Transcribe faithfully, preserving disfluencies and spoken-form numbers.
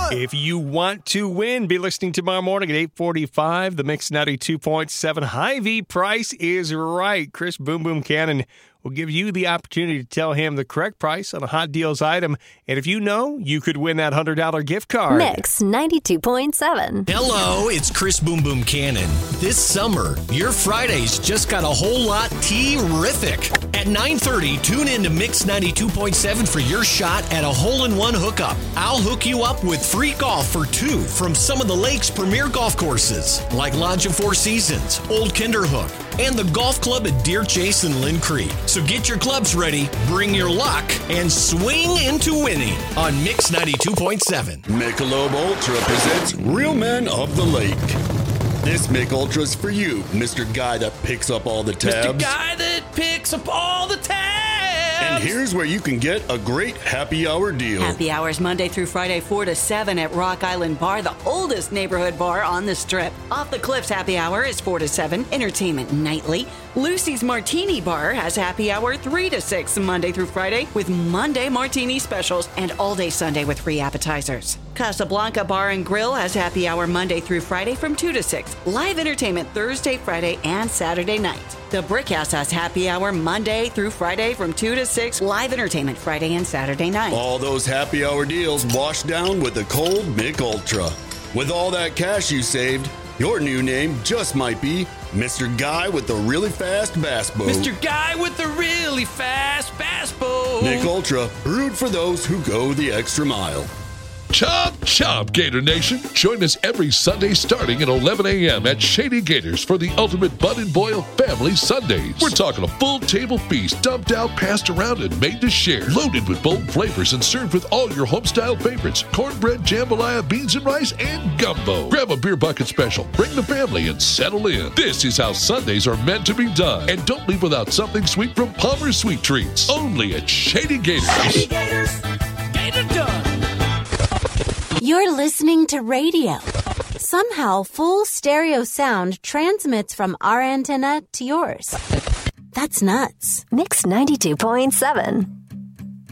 If you want to win, be listening tomorrow morning at eight forty-five. The Mix ninety-two point seven Hy-Vee price is right. Chris Boom Boom Cannon will give you the opportunity to tell him the correct price on a Hot Deals item. And if you know, you could win that one hundred dollars gift card. Mix ninety-two point seven. Hello, it's Chris Boom Boom Cannon. This summer, your Fridays just got a whole lot terrific. At nine thirty, tune in to Mix ninety-two point seven for your shot at a hole-in-one hookup. I'll hook you up with free golf for two from some of the lake's premier golf courses, like Lodge of Four Seasons, Old Kinderhook, and the golf club at Deer Chase and Lynn Creek. So get your clubs ready, bring your luck, and swing into winning on Mix ninety-two point seven. Michelob Ultra presents Real Men of the Lake. This Mick Ultra's for you, Mister Guy that picks up all the tabs. Mister Guy that picks up all the tabs. And here's where you can get a great happy hour deal. Happy hours Monday through Friday, four to seven at Rock Island Bar, the oldest neighborhood bar on the Strip. Off the Cliffs happy hour is four to seven, entertainment nightly. Lucy's Martini Bar has happy hour three to six Monday through Friday with Monday martini specials and all day Sunday with free appetizers. Casablanca Bar and Grill has happy hour Monday through Friday from two to six. Live entertainment Thursday, Friday, and Saturday night. The Brick House has happy hour Monday through Friday from two to six. Live entertainment Friday and Saturday night. All those happy hour deals washed down with a cold Mick Ultra. With all that cash you saved, your new name just might be Mister Guy with the really fast bass boat. Mister Guy with the really fast bass boat. Mick Ultra, brewed for those who go the extra mile. Chop, chop, Gator Nation. Join us every Sunday starting at eleven a.m. at Shady Gators for the ultimate Bud and Boyle Family Sundays. We're talking a full table feast, dumped out, passed around, and made to share. Loaded with bold flavors and served with all your homestyle favorites. Cornbread, jambalaya, beans and rice, and gumbo. Grab a beer bucket special, bring the family, and settle in. This is how Sundays are meant to be done. And don't leave without something sweet from Palmer's Sweet Treats. Only at Shady Gators. Shady Gators. Gator done. You're listening to radio. Somehow, full stereo sound transmits from our antenna to yours. That's nuts. Mix ninety-two point seven.